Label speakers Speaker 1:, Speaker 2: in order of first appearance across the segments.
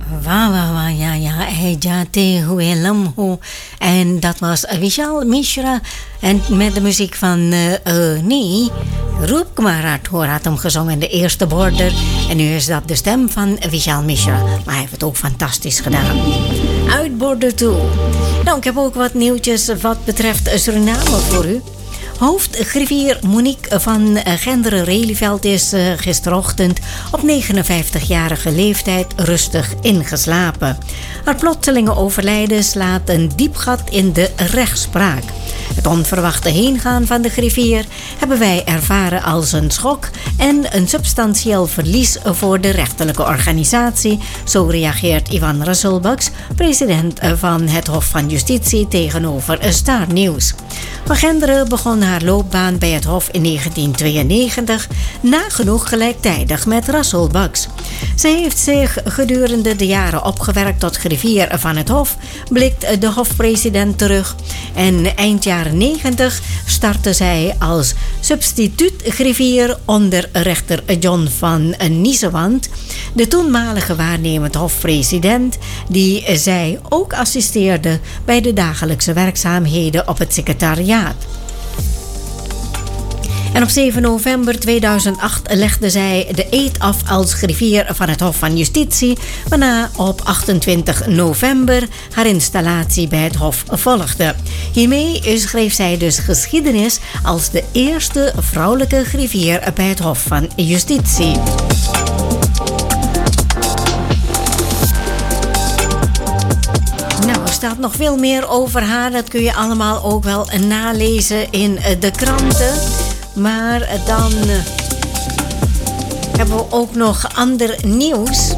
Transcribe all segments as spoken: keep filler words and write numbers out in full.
Speaker 1: Wauw, wauw, wauw, ja, ja, Ejate Huelamho. En dat was Vishal Mishra. En met de muziek van, uh, uh, nee, Roep Kumarat Hoor had hem gezongen in de eerste border. En nu is dat de stem van Vishal Mishra. Maar hij heeft het ook fantastisch gedaan. Uit border toe. Nou, ik heb ook wat nieuwtjes wat betreft Suriname voor u. Hoofdgriffier Monique van Genderen-Relieveld is uh, gisterochtend op negenenvijftigjarige leeftijd rustig ingeslapen. Haar plotselinge overlijden slaat een diep gat in de rechtspraak. Het onverwachte heengaan van de griffier hebben wij ervaren als een schok en een substantieel verlies voor de rechterlijke organisatie. Zo reageert Ivan Rasselbaks, president van het Hof van Justitie, tegenover Star News. Van Genderen begon haar loopbaan bij het Hof in negentien tweeënnegentig, nagenoeg gelijktijdig met Rasselbaks. Zij heeft zich gedurende de jaren opgewerkt tot griffier van het Hof, blikt de hofpresident terug. En eind jaren negentig startte zij als substituut-griffier onder rechter John van Niesewand, de toenmalige waarnemend hofpresident, die zij ook assisteerde bij de dagelijkse werkzaamheden op het secretariaat. En op zeven november tweeduizend acht legde zij de eed af als griffier van het Hof van Justitie, waarna op achtentwintig november haar installatie bij het Hof volgde. Hiermee schreef zij dus geschiedenis als de eerste vrouwelijke griffier bij het Hof van Justitie. Nou, er staat nog veel meer over haar. Dat kun je allemaal ook wel nalezen in de kranten. Maar dan uh, hebben we ook nog ander nieuws.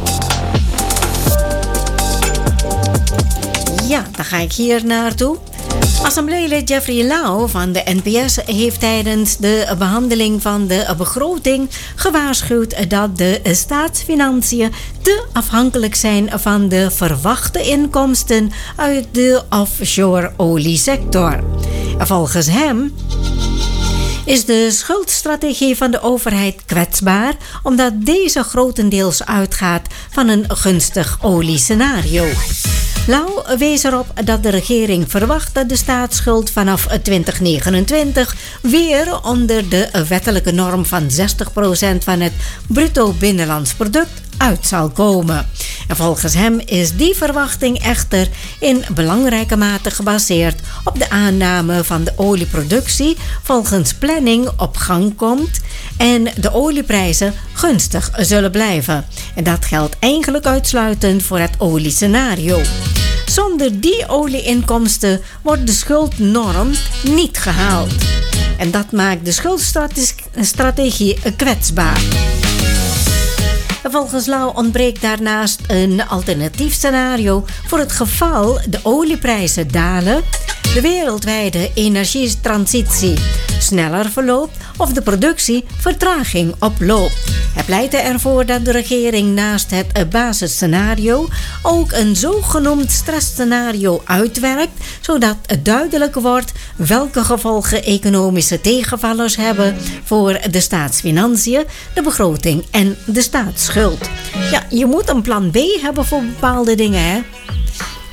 Speaker 1: Ja, dan ga ik hier naartoe. Assembleelid Jeffrey Lau van de N P S heeft tijdens de behandeling van de begroting gewaarschuwd dat de staatsfinanciën te afhankelijk zijn van de verwachte inkomsten uit de offshore oliesector. Volgens hem is de schuldstrategie van de overheid kwetsbaar, omdat deze grotendeels uitgaat van een gunstig oliescenario. Lau wees erop dat de regering verwacht dat de staatsschuld vanaf twintig negenentwintig weer onder de wettelijke norm van zestig procent van het bruto binnenlands product uit zal komen. En volgens hem is die verwachting echter in belangrijke mate gebaseerd op de aanname van de olieproductie volgens planning op gang komt en de olieprijzen gunstig zullen blijven. En dat geldt eigenlijk uitsluitend voor het oliescenario. Zonder die olieinkomsten wordt de schuldnorm niet gehaald. En dat maakt de schuldstrategie kwetsbaar. Volgens Lau ontbreekt daarnaast een alternatief scenario voor het geval de olieprijzen dalen, de wereldwijde energietransitie sneller verloopt of de productie vertraging oploopt. Hij pleitte ervoor dat de regering naast het basisscenario ook een zogenoemd stressscenario uitwerkt, zodat het duidelijk wordt welke gevolgen economische tegenvallers hebben voor de staatsfinanciën, de begroting en de staatsschuld. Ja, je moet een plan B hebben voor bepaalde dingen, hè?